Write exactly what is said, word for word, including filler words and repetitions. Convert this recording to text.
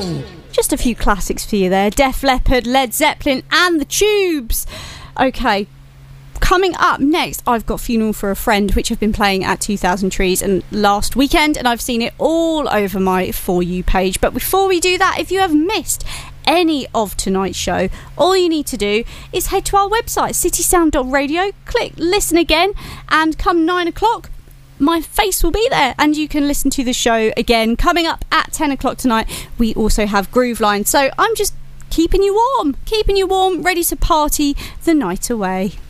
Just a few classics for you there. Def Leppard, Led Zeppelin and the Tubes. Okay, coming up next, I've got Funeral for a Friend, which I've been playing at two thousand Trees and last weekend, and I've seen it all over my For You page. But before we do that, if you have missed any of tonight's show, all you need to do is head to our website, city sound dot radio, click listen again, and come nine o'clock, my face will be there and you can listen to the show again. Coming up at ten o'clock tonight, we also have Groove Line. So I'm just keeping you warm, keeping you warm, ready to party the night away.